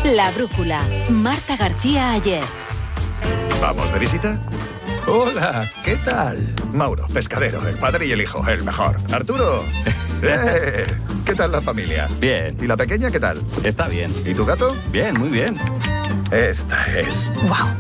La brújula. Marta García Ayer. ¿Vamos de visita? Hola, ¿qué tal? Mauro, pescadero, el padre y el hijo, el mejor. Arturo. ¿Qué tal la familia? Bien. ¿Y la pequeña qué tal? Está bien. ¿Y tu gato? Bien, muy bien. Esta es... ¡Wow!